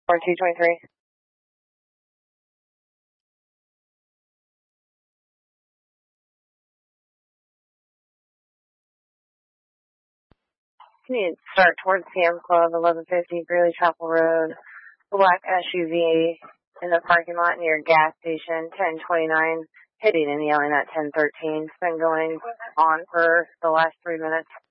223. You need to start towards Sam's Club, 1150 Greeley Chapel Road, black SUV in the parking lot near gas station, 1029, hitting and yelling at 1013. It's been going on for the last 3 minutes.